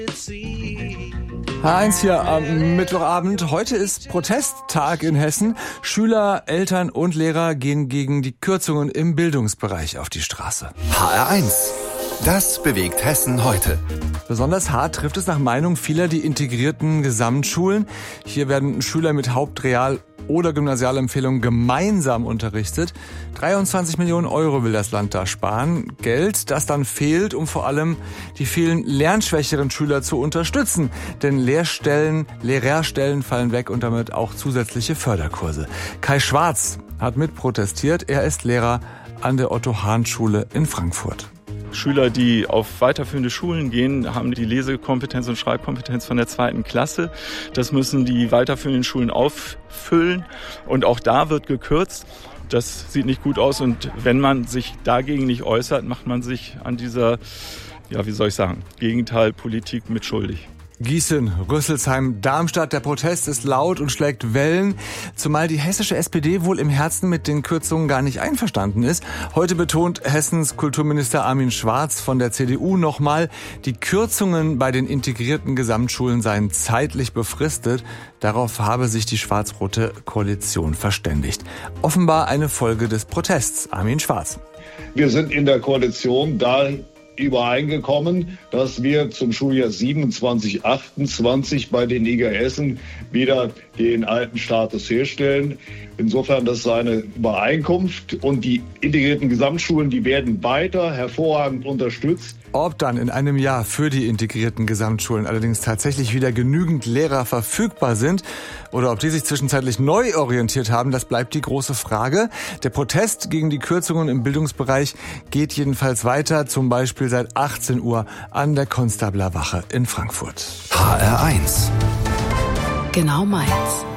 H1 hier am Mittwochabend. Heute ist Protesttag in Hessen. Schüler, Eltern und Lehrer gehen gegen die Kürzungen im Bildungsbereich auf die Straße. HR1. Das bewegt Hessen heute. Besonders hart trifft es nach Meinung vieler die integrierten Gesamtschulen. Hier werden Schüler mit Haupt-, Real- oder Gymnasialempfehlung gemeinsam unterrichtet. 23 Millionen Euro will das Land da sparen. Geld, das dann fehlt, um vor allem die vielen lernschwächeren Schüler zu unterstützen. Denn Lehrerstellen fallen weg und damit auch zusätzliche Förderkurse. Kai Schwarz hat mitprotestiert. Er ist Lehrer an der Otto-Hahn-Schule in Frankfurt. Schüler, die auf weiterführende Schulen gehen, haben die Lesekompetenz und Schreibkompetenz von der 2. Klasse. Das müssen die weiterführenden Schulen auffüllen. Und auch da wird gekürzt. Das sieht nicht gut aus. Und wenn man sich dagegen nicht äußert, macht man sich an dieser, Gegenteilpolitik mit schuldig. Gießen, Rüsselsheim, Darmstadt. Der Protest ist laut und schlägt Wellen, zumal die hessische SPD wohl im Herzen mit den Kürzungen gar nicht einverstanden ist. Heute betont Hessens Kulturminister Armin Schwarz von der CDU nochmal, die Kürzungen bei den integrierten Gesamtschulen seien zeitlich befristet. Darauf habe sich die schwarz-rote Koalition verständigt. Offenbar eine Folge des Protests. Armin Schwarz. Wir sind in der Koalition übereingekommen, dass wir zum Schuljahr 27/28 bei den IGSen wieder den alten Status herstellen. Insofern, das ist eine Übereinkunft und die integrierten Gesamtschulen, die werden weiter hervorragend unterstützt. Ob dann in einem Jahr für die integrierten Gesamtschulen allerdings tatsächlich wieder genügend Lehrer verfügbar sind oder ob die sich zwischenzeitlich neu orientiert haben, das bleibt die große Frage. Der Protest gegen die Kürzungen im Bildungsbereich geht jedenfalls weiter, zum Beispiel seit 18 Uhr an der Konstablerwache in Frankfurt. HR1. Genau meins.